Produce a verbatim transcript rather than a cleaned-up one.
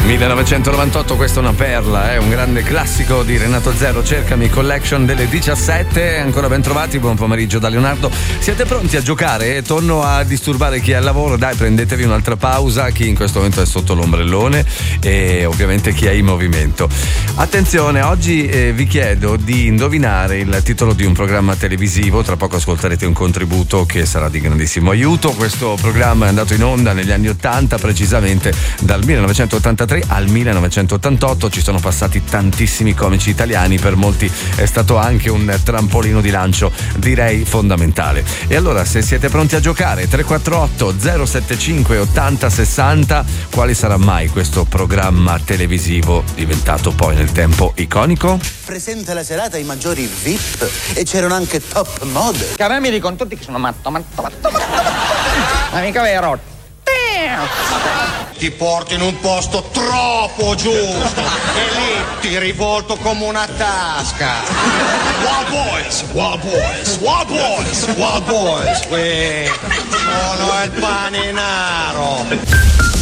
millenovecentonovantotto, questa è una perla, è eh? un grande classico di Renato Zero, Cercami, collection delle diciassette. Ancora ben trovati, buon pomeriggio da Leonardo. Siete pronti a giocare? Torno a disturbare chi è al lavoro, dai, prendetevi un'altra pausa, chi in questo momento è sotto l'ombrellone e ovviamente chi è in movimento. Attenzione, oggi eh, vi chiedo di indovinare il titolo di un programma televisivo, tra poco ascolterete un contributo che sarà di grandissimo aiuto. Questo programma è andato in onda negli anni ottanta, precisamente dal millenovecentottantatré al millenovecentottantotto. Ci sono passati tantissimi comici italiani, per molti è stato anche un trampolino di lancio, direi fondamentale. E allora, se siete pronti a giocare, tre quattro otto zero sette cinque ottanta sessanta, quale sarà mai questo programma televisivo diventato poi nel tempo iconico? Presente la serata ai maggiori V I P e c'erano anche top model. Che a me mi dicono tutti che sono matto, matto, matto, matto, matto. Ma mica vero. Ti porto in un posto troppo giusto e lì ti rivolto come una tasca. Wild Boys, Wild Boys, Wild Boys, Wild Boys. Uè, sono il paninaro.